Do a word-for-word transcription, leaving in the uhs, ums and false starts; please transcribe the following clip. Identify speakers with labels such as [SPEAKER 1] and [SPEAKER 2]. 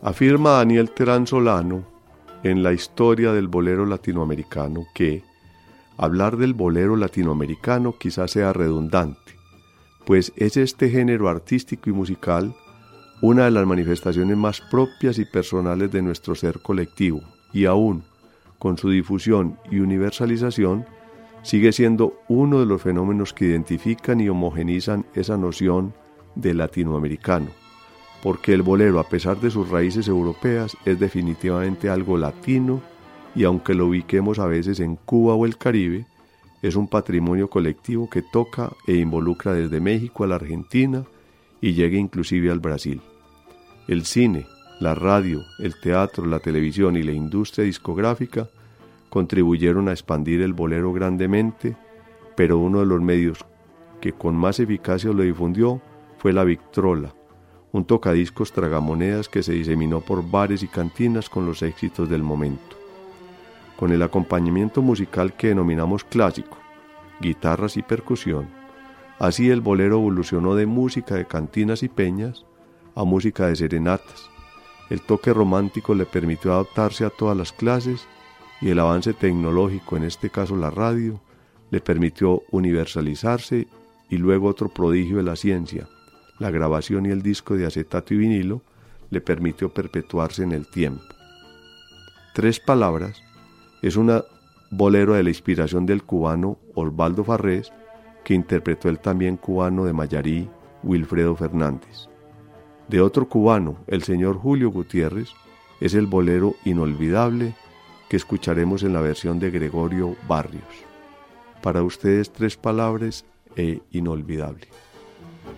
[SPEAKER 1] Afirma Daniel Terán Solano en La historia del bolero latinoamericano que hablar del bolero latinoamericano quizás sea redundante, pues es este género artístico y musical una de las manifestaciones más propias y personales de nuestro ser colectivo, y aún con su difusión y universalización sigue siendo uno de los fenómenos que identifican y homogenizan esa noción de latinoamericano, porque el bolero, a pesar de sus raíces europeas, es definitivamente algo latino, y aunque lo ubiquemos a veces en Cuba o el Caribe, es un patrimonio colectivo que toca e involucra desde México a la Argentina y llega inclusive al Brasil. El cine, la radio, el teatro, la televisión y la industria discográfica contribuyeron a expandir el bolero grandemente, pero uno de los medios que con más eficacia lo difundió fue la Victrola, un tocadiscos tragamonedas que se diseminó por bares y cantinas con los éxitos del momento. Con el acompañamiento musical que denominamos clásico, guitarras y percusión, así el bolero evolucionó de música de cantinas y peñas a música de serenatas. El toque romántico le permitió adaptarse a todas las clases y el avance tecnológico, en este caso la radio, le permitió universalizarse, y luego otro prodigio de la ciencia, la grabación y el disco de acetato y vinilo, le permitió perpetuarse en el tiempo. Tres palabras es un bolero de la inspiración del cubano Osvaldo Farrés, que interpretó el también cubano de Mayarí, Wilfredo Fernández. De otro cubano, el señor Julio Gutiérrez, es el bolero Inolvidable, que escucharemos en la versión de Gregorio Barrios. Para ustedes, tres palabras e Inolvidable.